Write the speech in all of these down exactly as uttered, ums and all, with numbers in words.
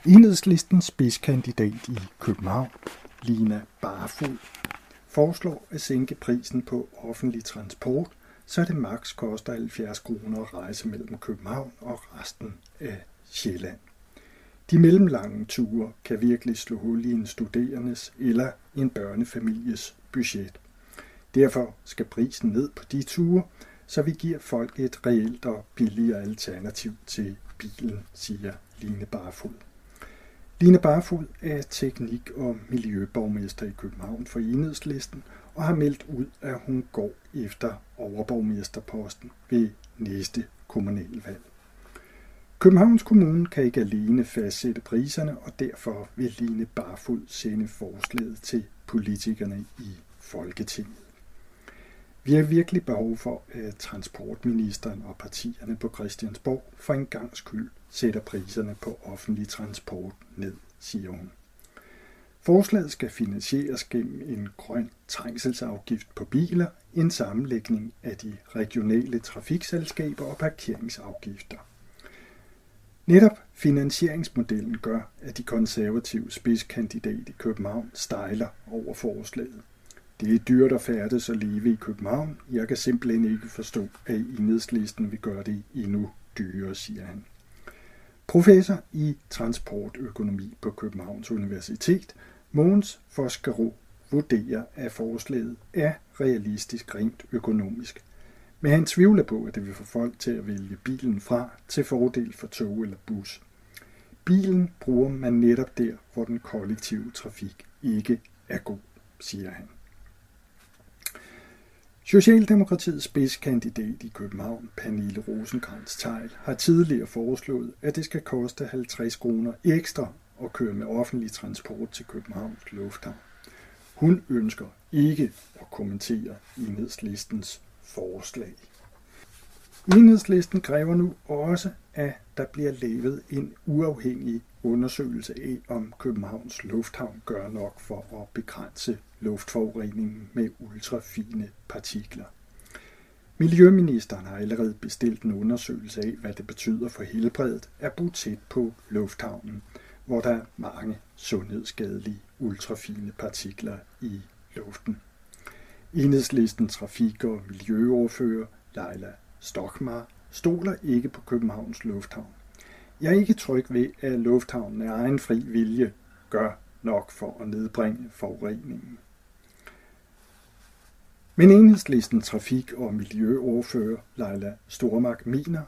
Enhedslistens spidskandidat i København, Lina Barfod, foreslår at sænke prisen på offentlig transport, så det maks koster halvfjerds kroner at rejse mellem København og resten af Sjælland. De mellemlange ture kan virkelig slå hul i en studerendes eller en børnefamilies budget. Derfor skal prisen ned på de ture, så vi giver folk et reelt og billigere alternativ til bilen, siger Line Barfod. Line Barfod er teknik- og miljøborgmester i København for Enhedslisten og har meldt ud, at hun går efter overborgmesterposten ved næste kommunalvalg. Københavns Kommune kan ikke alene fastsætte priserne, og derfor vil Line Barfod sende forslaget til politikerne i Folketinget. Vi har virkelig behov for, at transportministeren og partierne på Christiansborg for en gangs skyld sætter priserne på offentlig transport ned, siger hun. Forslaget skal finansieres gennem en grøn trængselsafgift på biler, en sammenlægning af de regionale trafikselskaber og parkeringsafgifter. Netop finansieringsmodellen gør, at de konservative spidskandidat i København stejler over forslaget. Det er dyrt at færdes og leve i København. Jeg kan simpelthen ikke forstå, at Enhedslisten vil gøre det endnu dyrere, siger han. Professor i transportøkonomi på Københavns Universitet, Mogens Foskerå, vurderer, at forslaget er realistisk rent økonomisk. Men han tvivler på, at det vil få folk til at vælge bilen fra til fordel for tog eller bus. Bilen bruger man netop der, hvor den kollektive trafik ikke er god, siger han. Socialdemokratiets spidskandidat i København, Pernille Rosenkrantz-Theil, har tidligere foreslået, at det skal koste halvtreds kroner ekstra at køre med offentlig transport til Københavns Lufthavn. Hun ønsker ikke at kommentere Enhedslistens forslag. Enhedslisten kræver nu også, at der bliver lavet en uafhængig undersøgelse af, om Københavns Lufthavn gør nok for at begrænse luftforureningen med ultrafine partikler. Miljøministeren har allerede bestilt en undersøgelse af, hvad det betyder for helbredet at bo tæt på lufthavnen, hvor der er mange sundhedsskadelige ultrafine partikler i luften. Enhedslistens trafik- og miljøordfører Leila Stockmarr stoler ikke på Københavns Lufthavn. Jeg er ikke tryg ved, at lufthavnen af egen fri vilje gør nok for at nedbringe forureningen. Men Enhedslistens trafik- og miljøordfører Leila Stormark mener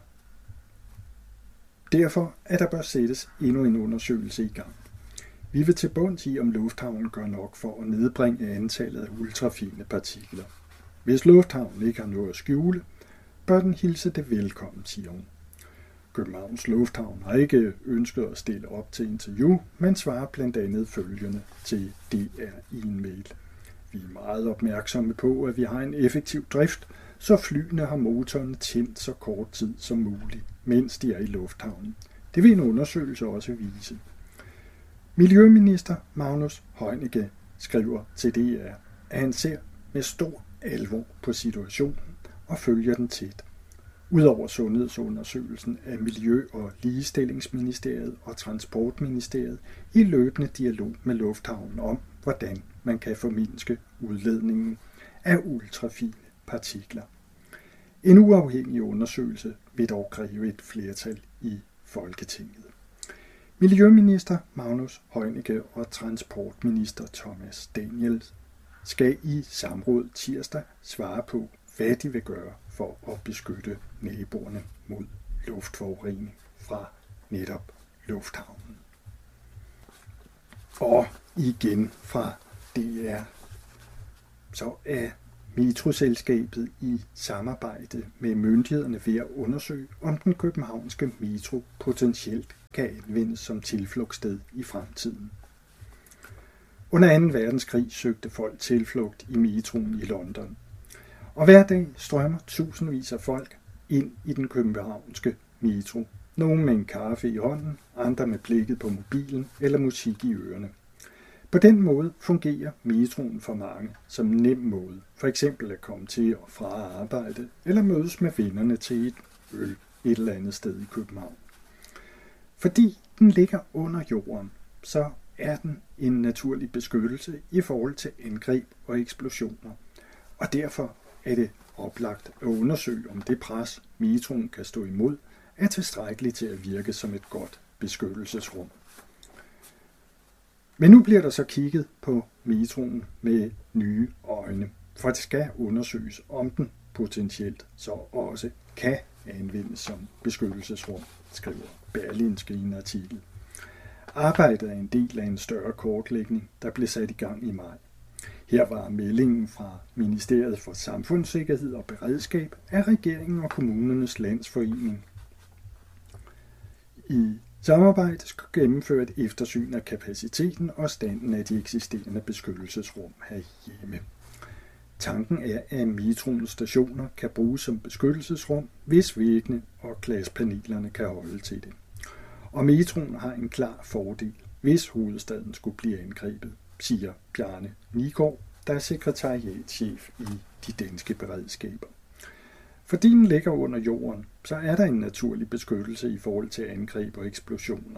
derfor, at der bør sættes endnu en undersøgelse i gang. Vi vil til bunds i, om lufthavnen gør nok for at nedbringe antallet af ultrafine partikler. Hvis lufthavnen ikke har noget at skjule, bør den hilse det velkommen, siger hun. Københavns Lufthavn har ikke ønsket at stille op til interview, men svarer blandt andet følgende til D R i en mail. Vi er meget opmærksomme på, at vi har en effektiv drift, så flyene har motorerne tændt så kort tid som muligt, mens de er i lufthavnen. Det vil en undersøgelse også vise. Miljøminister Magnus Heunicke skriver til D R, at han ser med stor alvor på situationen og følger den tæt. Udover sundhedsundersøgelsen af Miljø- og Ligestillingsministeriet og Transportministeriet i løbende dialog med lufthavnen om, hvordan man kan formindske udledningen af ultrafine partikler. En uafhængig undersøgelse vil dog kræve et flertal i Folketinget. Miljøminister Magnus Heunicke og transportminister Thomas Daniels skal i samråd tirsdag svare på, hvad de vil gøre for at beskytte naboerne mod luftforurening fra netop lufthavnen. Og igen fra D R, så er Metroselskabet i samarbejde med myndighederne ved at undersøge, om den københavnske metro potentielt kan anvendes som tilflugtssted i fremtiden. Under anden verdenskrig søgte folk tilflugt i metroen i London. Og hver dag strømmer tusindvis af folk ind i den københavnske metro. Nogle med en kaffe i hånden, andre med blikket på mobilen eller musik i ørerne. På den måde fungerer metroen for mange som en nem måde, for eksempel at komme til og fra arbejde eller mødes med vennerne til et øl et eller andet sted i København. Fordi den ligger under jorden, så er den en naturlig beskyttelse i forhold til angreb og eksplosioner. Og derfor er det oplagt at undersøge, om det pres, metroen kan stå imod, er tilstrækkeligt til at virke som et godt beskyttelsesrum. Men nu bliver der så kigget på metroen med nye øjne, for det skal undersøges, om den potentielt så også kan anvendes som beskyttelsesrum, skriver Berlingske i en artikel. Arbejdet er en del af en større kortlægning, der blev sat i gang i maj. Her var meldingen fra Ministeriet for Samfundssikkerhed og Beredskab af regeringen og kommunernes landsforening. I samarbejde skal gennemføre et eftersyn af kapaciteten og standen af de eksisterende beskyttelsesrum herhjemme. Tanken er, at metroens stationer kan bruges som beskyttelsesrum, hvis væggene og glaspanelerne kan holde til det. Og metroen har en klar fordel, hvis hovedstaden skulle blive angrebet, siger Bjarne Nigård, der er sekretariatschef i de danske beredskaber. Fordi den ligger under jorden, så er der en naturlig beskyttelse i forhold til angreb og eksplosioner.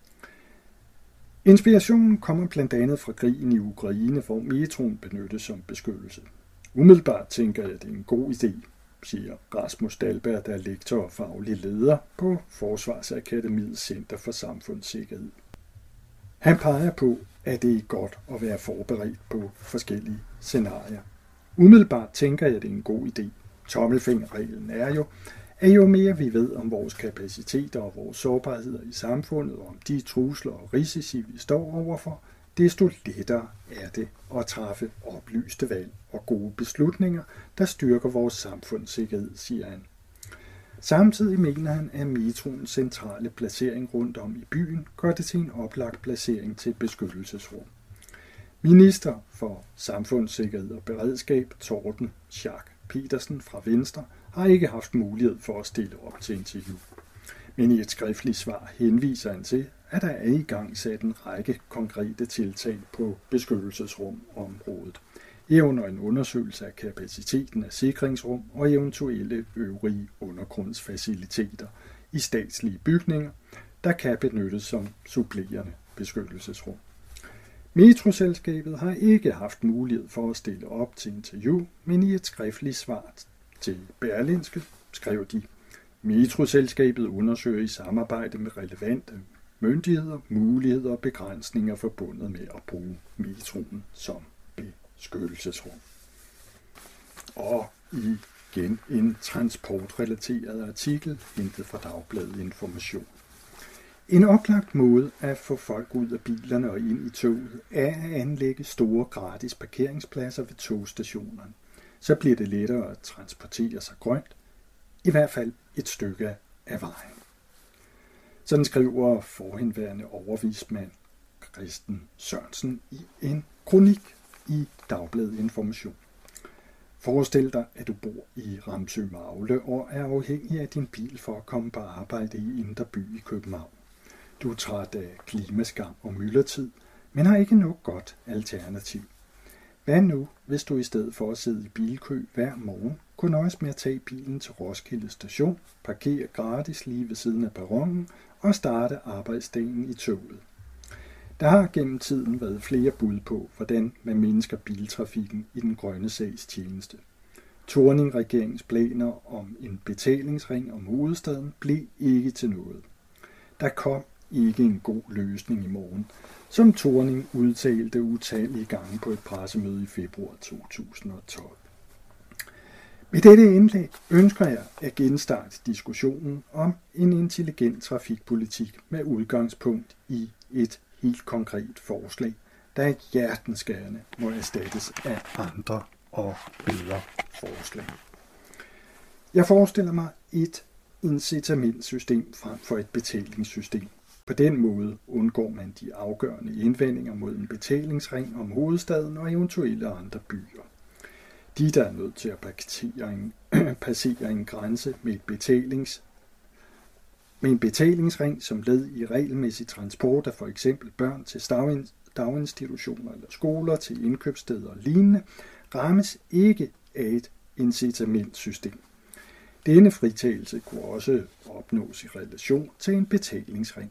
Inspirationen kommer blandt andet fra krigen i Ukraine, hvor metroen benyttes som beskyttelse. Umiddelbart tænker jeg, at det er en god idé, siger Rasmus Dahlberg, der er lektor og faglig leder på Forsvarsakademiets Center for Samfundssikkerhed. Han peger på, at det er godt at være forberedt på forskellige scenarier. Umiddelbart tænker jeg, at det er en god idé. Tommelfingerreglen er jo, at jo mere vi ved om vores kapaciteter og vores sårbarheder i samfundet, og om de trusler og risici, vi står overfor, desto lettere er det at træffe oplyste valg og gode beslutninger, der styrker vores samfundssikkerhed, siger han. Samtidig mener han, at metroens centrale placering rundt om i byen gør det til en oplagt placering til beskyttelsesrum. Minister for Samfundssikkerhed og Beredskab, Torben Schack Petersen fra Venstre, har ikke haft mulighed for at stille op til interview. Men i et skriftligt svar henviser han til, at der er i gang sat en række konkrete tiltag på beskyttelsesrumområdet, herunder en undersøgelse af kapaciteten af sikringsrum og eventuelle øvrige undergrundsfaciliteter i statslige bygninger, der kan benyttes som supplerende beskyttelsesrum. Metroselskabet har ikke haft mulighed for at stille op til interview, men i et skriftligt svar til Berlingske skrev de: Metroselskabet undersøger i samarbejde med relevante myndigheder, muligheder og begrænsninger forbundet med at bruge metroen som beskyttelsesrum. Og igen en transportrelateret artikel hentet fra Dagbladet Information. En oplagt måde at få folk ud af bilerne og ind i toget er at anlægge store gratis parkeringspladser ved togstationerne. Så bliver det lettere at transportere sig grønt, i hvert fald et stykke af vejen. Sådan skriver forhenværende overvismand Christen Sørensen i en kronik i Dagbladet Information. Forestil dig, at du bor i Ramsø Magle og er afhængig af din bil for at komme på arbejde i Indre By i København. Du er træt af klimaskam og myldretid, men har ikke noget godt alternativ. Hvad nu, hvis du i stedet for at sidde i bilkø hver morgen, kunne nøjes med at tage bilen til Roskilde Station, parkere gratis lige ved siden af perronen og starte arbejdsdagen i toget? Der har gennem tiden været flere bud på, hvordan man mindsker biltrafikken i den grønne sags tjeneste. Thorning-regeringens planer om en betalingsring om hovedstaden blev ikke til noget. Der kom ikke en god løsning i morgen, som Thorning udtalte utallige gange på et pressemøde i februar to tusind og tolv. Med dette indlæg ønsker jeg at genstarte diskussionen om en intelligent trafikpolitik med udgangspunkt i et helt konkret forslag, der er hjertenskærende må erstattes af andre og bedre forslag. Jeg forestiller mig et incitamentsystem frem for et betalingssystem. På den måde undgår man de afgørende indvendinger mod en betalingsring om hovedstaden og eventuelle andre byer. De, der er nødt til at passere en, passere en grænse med, et betalings, med en betalingsring som led i regelmæssig transport af for eksempel børn til daginstitutioner eller skoler, til indkøbssteder og lignende, rammes ikke af et incitamentsystem. Denne fritagelse kunne også opnås i relation til en betalingsring.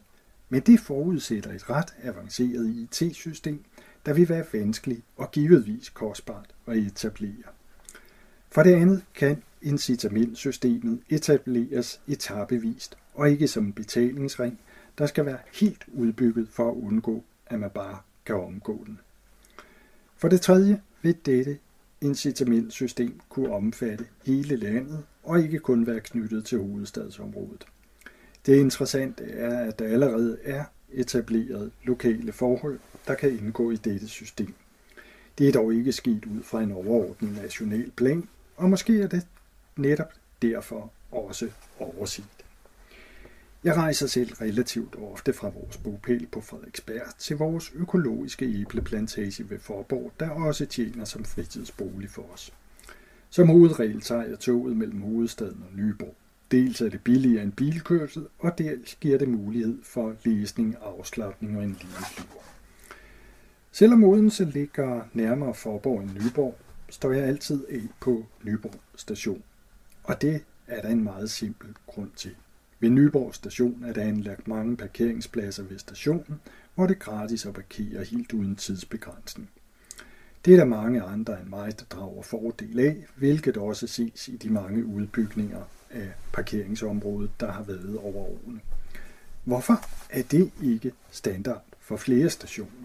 Men det forudsætter et ret avanceret I T-system, der vil være vanskeligt og givetvis kostbart at etablere. For det andet kan incitamentsystemet etableres etapevist og ikke som en betalingsring, der skal være helt udbygget for at undgå, at man bare kan omgå den. For det tredje vil dette incitamentsystem kunne omfatte hele landet og ikke kun være knyttet til hovedstadsområdet. Det interessante er, at der allerede er etableret lokale forhold, der kan indgå i dette system. Det er dog ikke sket ud fra en overordnet national plan, og måske er det netop derfor også overset. Jeg rejser selv relativt ofte fra vores bopæl på Frederiksberg til vores økologiske æbleplantage ved Fåborg, der også tjener som fritidsbolig for os. Som hovedregel tager jeg toget mellem hovedstaden og Nyborg. Dels er det billigere end bilkørsel, og dels giver det mulighed for læsning, afslapning og en lille flyver. Selvom Odense ligger nærmere Fåborg end Nyborg, står jeg altid af på Nyborg station. Og det er der en meget simpel grund til. Ved Nyborg station er der anlagt mange parkeringspladser ved stationen, hvor det er gratis at parkere helt uden tidsbegrænsning. Det er der mange andre end mig, der drager fordel af, hvilket også ses i de mange udbygninger af parkeringsområdet, der har været over årene. Hvorfor er det ikke standard for flere stationer?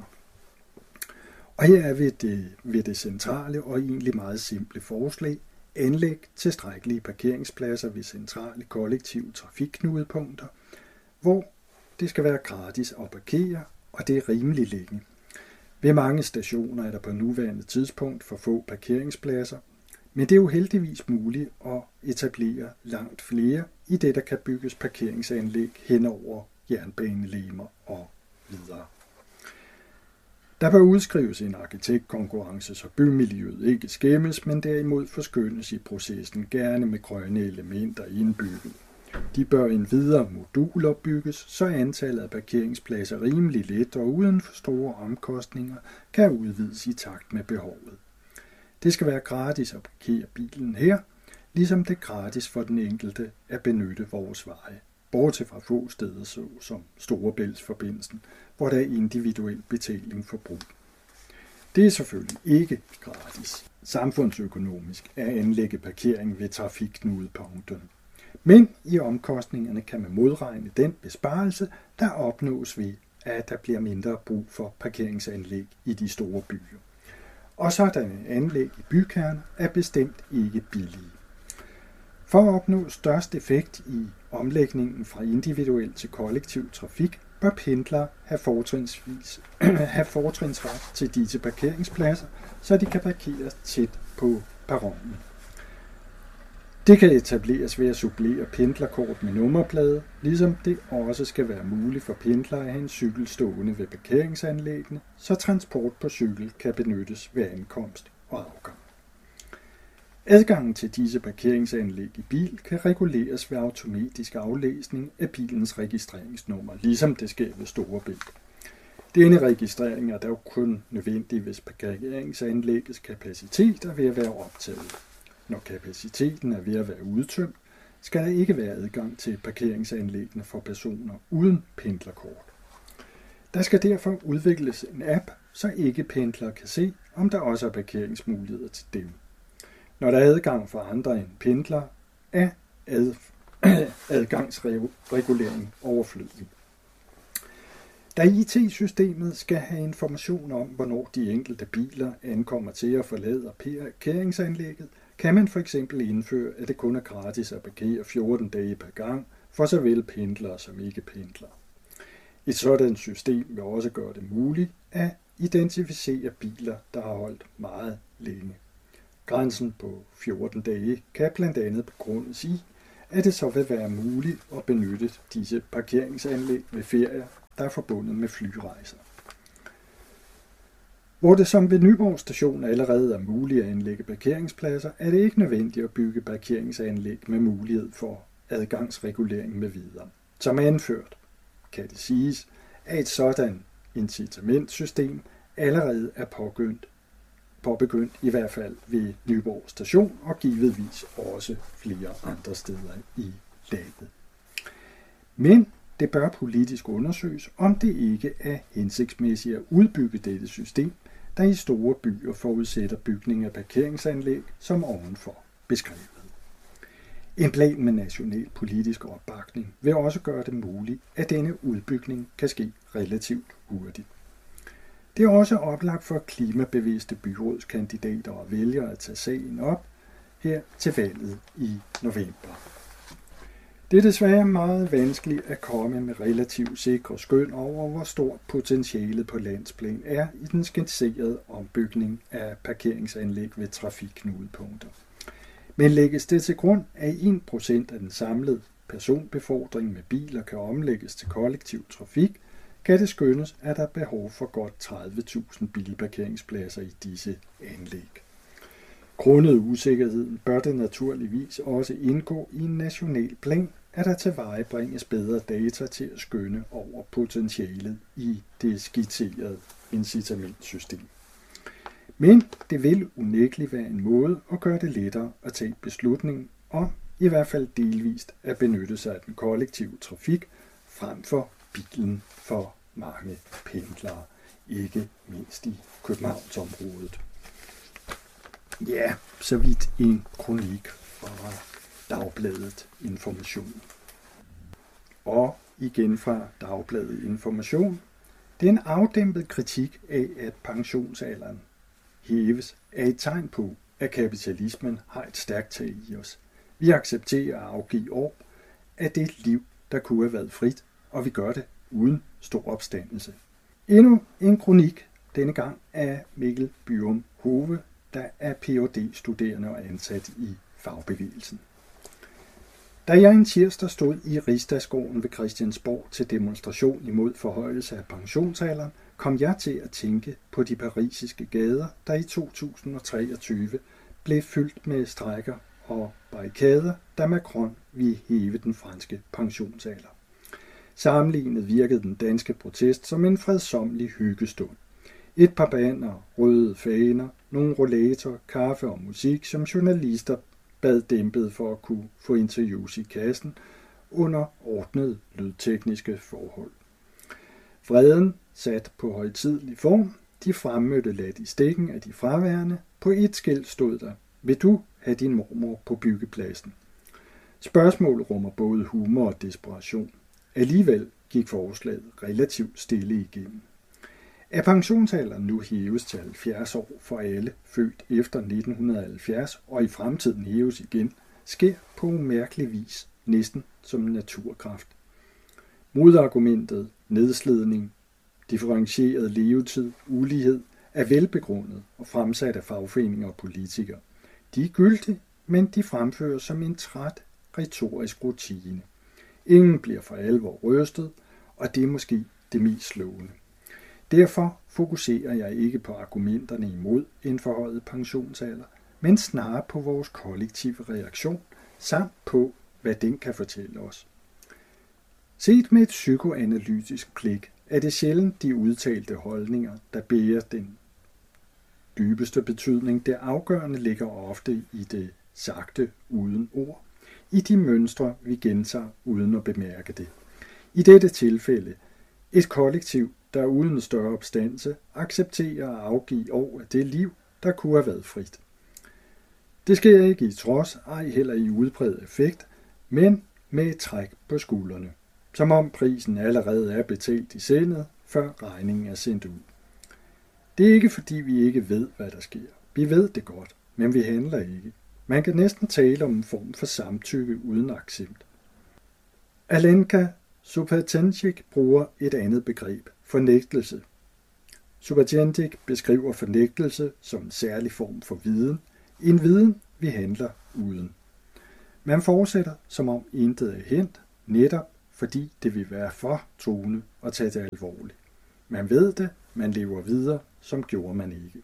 Og her er ved det, ved det centrale og egentlig meget simple forslag: anlæg tilstrækkelige parkeringspladser ved centrale kollektive trafikknudepunkter, hvor det skal være gratis at parkere, og det er rimelig længe. Ved mange stationer er der på nuværende tidspunkt for få parkeringspladser, men det er jo heldigvis muligt at etablere langt flere, i det der kan bygges parkeringsanlæg hen over jernbanelegemer og videre. Der bør udskrives en arkitektkonkurrence, så bymiljøet ikke skæmmes, men derimod forskønnes i processen, gerne med grønne elementer indbygget. De bør endvidere moduler bygges, så antallet af parkeringspladser rimelig let og uden for store omkostninger kan udvides i takt med behovet. Det skal være gratis at parkere bilen her, ligesom det er gratis for den enkelte at benytte vores veje, bortset fra få steder så som Storebæltsforbindelsen, hvor der er individuel betaling for brug. Det er selvfølgelig ikke gratis. Samfundsøkonomisk er anlægge parkering ved trafikknudepunkterne. Men i omkostningerne kan man modregne den besparelse, der opnås ved, at der bliver mindre brug for parkeringsanlæg i de store byer. Og sådanne anlæg i bykerner er bestemt ikke billige. For at opnå størst effekt i omlægningen fra individuel til kollektiv trafik, bør pendlere have, fortrinsvis, have fortrinsret til disse parkeringspladser, så de kan parkeres tæt på perronen. Det kan etableres ved at supplere pendlerkort med nummerplade, ligesom det også skal være muligt for pendlere at have en cykel stående ved parkeringsanlæggene, så transport på cykel kan benyttes ved ankomst og afgang. Adgangen til disse parkeringsanlæg i bil kan reguleres ved automatisk aflæsning af bilens registreringsnummer, ligesom det sker ved Storebælt. Denne registrering er dog kun nødvendig, hvis parkeringsanlæggets kapacitet er ved at være optaget. Når kapaciteten er ved at være udtømt, skal der ikke være adgang til parkeringsanlæggene for personer uden pendlerkort. Der skal derfor udvikles en app, så ikke pendlere kan se, om der også er parkeringsmuligheder til dem. Når der er adgang for andre end pendlere, er ad, adgangsregulering overflødig. Da I T-systemet skal have information om, hvornår de enkelte biler ankommer til at forlade parkeringsanlægget, kan man for eksempel indføre, at det kun er gratis at parkere fjorten dage per gang for såvel pendlere som ikke pendlere. Et sådan system vil også gøre det muligt at identificere biler, der har holdt meget længe. Grænsen på fjorten dage kan blandt andet begrundes i, at det så vil være muligt at benytte disse parkeringsanlæg ved ferier, der er forbundet med flyrejser. Hvor det som ved Nyborg station allerede er muligt at anlægge parkeringspladser, er det ikke nødvendigt at bygge parkeringsanlæg med mulighed for adgangsregulering med videre. Som anført kan det siges, at et sådan incitamentsystem allerede er påbegyndt, påbegyndt i hvert fald ved Nyborg station og givetvis også flere andre steder i landet. Men det bør politisk undersøges, om det ikke er hensigtsmæssigt at udbygge dette system, der i store byer forudsætter bygning af parkeringsanlæg som ovenfor beskrevet. En plan med national politisk opbakning vil også gøre det muligt, at denne udbygning kan ske relativt hurtigt. Det er også oplagt for klimabevidste byrådskandidater og vælgere at tage sagen op her til valget i november. Det er desværre meget vanskeligt at komme med relativt sikre skøn over, hvor stort potentialet på landsplan er i den skitserede ombygning af parkeringsanlæg ved trafikknudepunkter. Men lægges det til grund, at en procent af den samlede personbefordring med biler kan omlægges til kollektiv trafik, kan det skønnes, at der er behov for godt tredive tusind bilparkeringspladser i disse anlæg. Grundet usikkerheden bør det naturligvis også indgå i en national plan, at der tilvejebringes bedre data til at skønne over potentialet i det skitserede incitamentsystem. Men det vil unægteligt være en måde at gøre det lettere at tage beslutningen om, i hvert fald delvist, at benytte sig af den kollektive trafik frem for bilen for mange pendlere, ikke mindst i Københavnsområdet. Ja, så vidt en kronik fra Dagbladet Information. Og igen fra Dagbladet Information. Det er en afdæmpet kritik af, at pensionsalderen hæves, er et tegn på, at kapitalismen har et stærkt tag i os. Vi accepterer at afgive år, at det er et liv, der kunne have været frit, og vi gør det uden stor opstandelse. Endnu en kronik, denne gang af Mikkel Byrum Hove, der er P H D-studerende og ansat i fagbevægelsen. Da jeg en tirsdag stod i Rigsdagsgården ved Christiansborg til demonstration imod forhøjelse af pensionsalderen, kom jeg til at tænke på de parisiske gader, der i to tusind og treogtyve blev fyldt med strejker og barrikader, da Macron ville hæve den franske pensionsalder. Sammenlignet virkede den danske protest som en fredsommelig hyggestund. Et par baner, røde faner, nogle rollator, kaffe og musik, som journalister bad dæmpet for at kunne få interviews i kassen under ordnede lydtekniske forhold. Freden sat på højtidelig form, de fremmødte ladt i stikken af de fraværende. På et skilt stod der: vil du have din mormor på byggepladsen? Spørgsmålet rummer både humor og desperation. Alligevel gik forslaget relativt stille igennem. At pensionsalderen nu hæves til halvfjerds år for alle født efter nitten halvfjerds og i fremtiden hæves igen, sker på umærkelig vis næsten som en naturkraft. Modargumentet, nedslidning, differentieret levetid, ulighed er velbegrundet og fremsat af fagforeninger og politikere. De er gyldige, men de fremføres som en træt retorisk rutine. Ingen bliver for alvor rystet, og det er måske det mest slående. Derfor fokuserer jeg ikke på argumenterne imod en forhøjet pensionsalder, men snarere på vores kollektive reaktion, samt på, hvad den kan fortælle os. Set med et psykoanalytisk blik er det sjældent de udtalte holdninger, der bærer den dybeste betydning. Det afgørende ligger ofte i det sagte uden ord, i de mønstre, vi gentager uden at bemærke det. I dette tilfælde et kollektiv, der uden større opstandelse accepterer at afgive år af det liv, der kunne have været frit. Det sker ikke i trods, ej heller i udbredt effekt, men med et træk på skuldrene, som om prisen allerede er betalt i sindet, før regningen er sendt ud. Det er ikke fordi vi ikke ved, hvad der sker. Vi ved det godt, men vi handler ikke. Man kan næsten tale om en form for samtykke uden accept. Alenka Supatencic bruger et andet begreb, fornægtelse. Supatencic beskriver fornægtelse som en særlig form for viden, en viden, vi handler uden. Man fortsætter, som om intet er hent, netop fordi det vil være for truende at tage det alvorligt. Man ved det, man lever videre, som gjorde man ikke.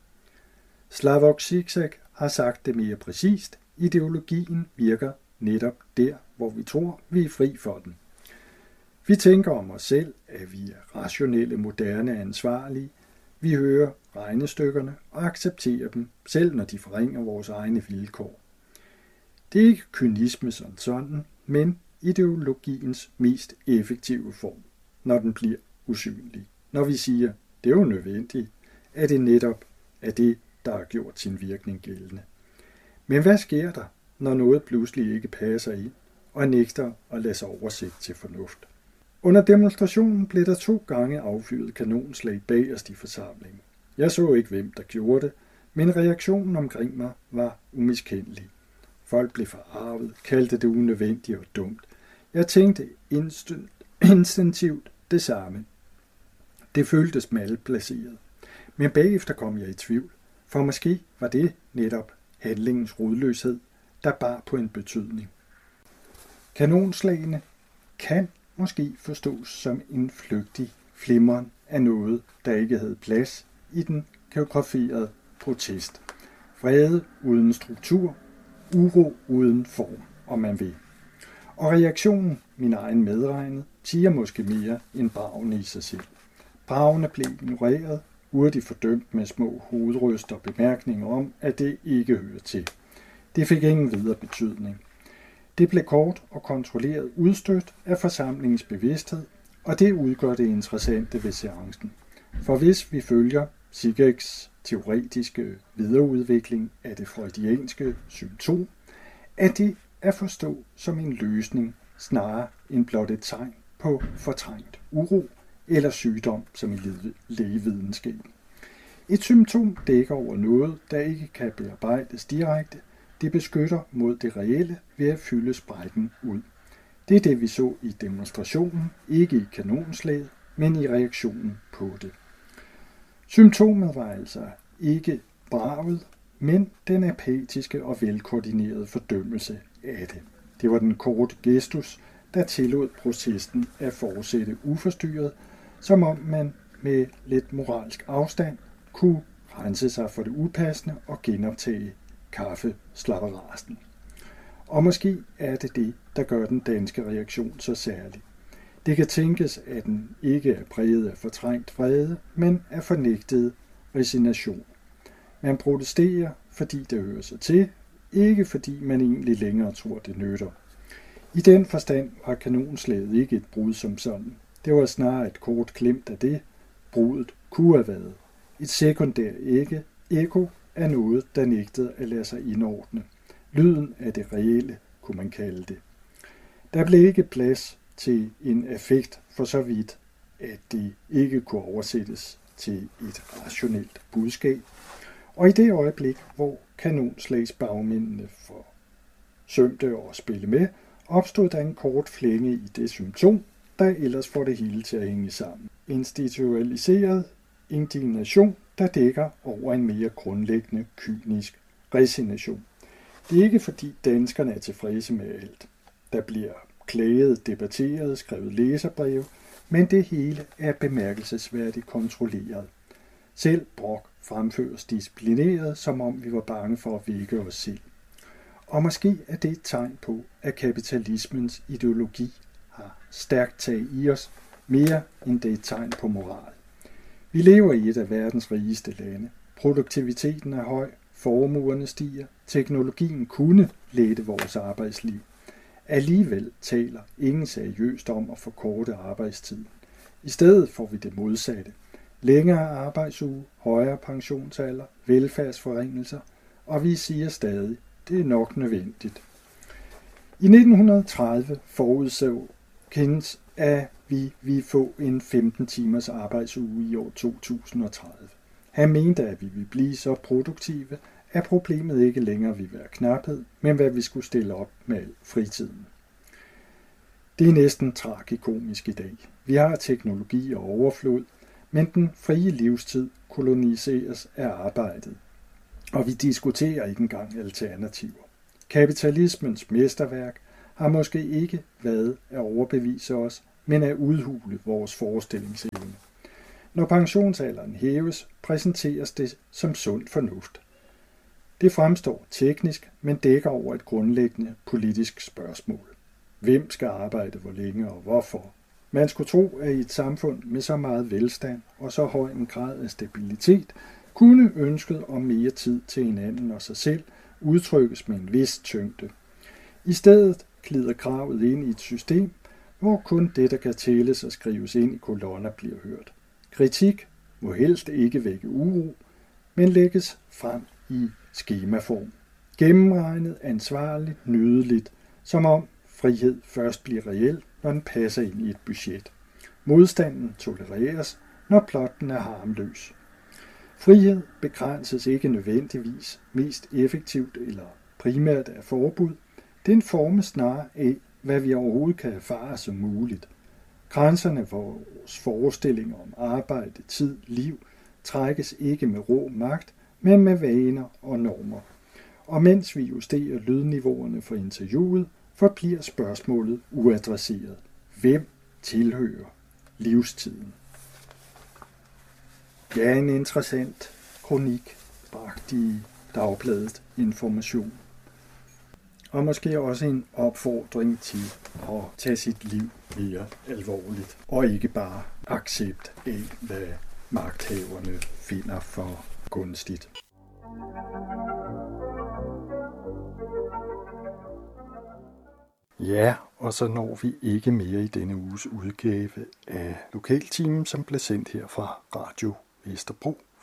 Slavoj Zizek har sagt det mere præcist. Ideologien virker netop der, hvor vi tror, vi er fri for den. Vi tænker om os selv, at vi er rationelle, moderne, ansvarlige. Vi hører regnestykkerne og accepterer dem, selv når de forringer vores egne vilkår. Det er ikke kynisme som sådan, men ideologiens mest effektive form, når den bliver usynlig. Når vi siger, det er jo nødvendigt, er det netop af det, der har gjort sin virkning gældende. Men hvad sker der, når noget pludselig ikke passer ind og nægter at lade sig oversætte til fornuft? Under demonstrationen blev der to gange affyret kanonslag bagerst i forsamlingen. Jeg så ikke, hvem der gjorde det, men reaktionen omkring mig var umiskendelig. Folk blev forarvet, kaldte det unødvendigt og dumt. Jeg tænkte instant, instinktivt det samme. Det føltes malplaceret. Men bagefter kom jeg i tvivl, for måske var det netop handlingens rodløshed, der bar på en betydning. Kanonslagene kan måske forstås som en flygtig flimren af noget, der ikke havde plads i den koreograferede protest. Vrede uden struktur, uro uden form, om man vil. Og reaktionen, min egen medregnet, siger måske mere end bragene i sig selv. Bragene blev ignoreret, hurtigt fordømt med små hovedryster og bemærkninger om, at det ikke hører til. Det fik ingen videre betydning. Det blev kort og kontrolleret udstødt af forsamlingens bevidsthed, og det udgør det interessante ved seancen. For hvis vi følger Ziegeks teoretiske videreudvikling af det freudianske symptom, er det at forstå som en løsning snarere end blot et tegn på fortrængt uro eller sygdom som i lægevidenskaben. Et symptom dækker over noget, der ikke kan bearbejdes direkte. Det beskytter mod det reelle ved at fylde sprækken ud. Det er det, vi så i demonstrationen, ikke i kanonslaget, men i reaktionen på det. Symptomet var altså ikke braget, men den apatiske og velkoordinerede fordømmelse af det. Det var den korte gestus, der tillod processen at fortsætte uforstyrret, som om man med lidt moralsk afstand kunne rense sig for det upassende og genoptage kaffeslapperasten. Og måske er det det, der gør den danske reaktion så særlig. Det kan tænkes, at den ikke er præget af fortrængt vrede, men af fornægtet resignation. Man protesterer, fordi det hører sig til, ikke fordi man egentlig længere tror, det nytter. I den forstand var kanonslaget ikke et brud som sådan. Det var snarere et kort glimt af det, brudet kunne have været. Et sekundær ikke, ekko af noget, der nægtede at lade sig indordne. Lyden af det reelle, kunne man kalde det. Der blev ikke plads til en affekt for så vidt, at det ikke kunne oversættes til et rationelt budskab. Og i det øjeblik, hvor kanonslagsbagmændene forsømte at spille med, opstod der en kort flænge i det symptom, der ellers får det hele til at hænge sammen. Institutionaliseret indignation, der dækker over en mere grundlæggende kynisk resignation. Det er ikke fordi danskerne er tilfredse med alt. Der bliver klaget, debatteret, skrevet læserbreve, men det hele er bemærkelsesværdigt kontrolleret. Selv Brok fremføres disciplineret, som om vi var bange for at vække os selv. Og måske er det et tegn på, at kapitalismens ideologi har stærkt tag i os, mere end det er et tegn på moral. Vi lever i et af verdens rigeste lande. Produktiviteten er høj, formuerne stiger, teknologien kunne lette vores arbejdsliv. Alligevel taler ingen seriøst om at forkorte arbejdstiden. I stedet får vi det modsatte. Længere arbejdsuge, højere pensionsalder, velfærdsforringelser, og vi siger stadig, det er nok nødvendigt. I nitten tredive forudså Keynes, at vi ville få en femten timers arbejdsuge i år to tusind og tredive. Han mente, at vi ville blive så produktive, at problemet ikke længere ville være knaphed, men hvad vi skulle stille op med al fritiden. Det er næsten tragikomisk i dag. Vi har teknologi og overflod, men den frie livstid koloniseres af arbejdet, og vi diskuterer ikke engang alternativer. Kapitalismens mesterværk har måske ikke været at overbevise os, men at udhule vores forestillingsevne. Når pensionsalderen hæves, præsenteres det som sund fornuft. Det fremstår teknisk, men dækker over et grundlæggende politisk spørgsmål. Hvem skal arbejde hvor længe og hvorfor? Man skulle tro, at i et samfund med så meget velstand og så høj en grad af stabilitet, kunne ønsket om mere tid til hinanden og sig selv udtrykkes med en vis tyngde. I stedet glider kravet ind i et system, hvor kun det, der kan tælles og skrives ind i kolonner, bliver hørt. Kritik må helst ikke vække uro, men lægges frem i skemaform. Gennemregnet, ansvarligt, nydeligt, som om frihed først bliver reel, når den passer ind i et budget. Modstanden tolereres, når plotten er harmløs. Frihed begrænses ikke nødvendigvis mest effektivt eller primært af forbud. Det er en form snarere af, hvad vi overhovedet kan erfare som muligt. Grænserne for vores forestillinger om arbejde, tid, liv trækkes ikke med rå magt, men med vaner og normer. Og mens vi justerer lydniveauerne for interviewet, forbliver spørgsmålet uadresseret. Hvem tilhører livstiden? Ja, en interessant kronik bragt i Dagbladet Information. Og måske også en opfordring til at tage sit liv mere alvorligt, og ikke bare accept af, hvad magthaverne finder for gunstigt. Ja, og så når vi ikke mere i denne uges udgave af Lokaltimen, som blev sendt her fra Radio Vesterbro.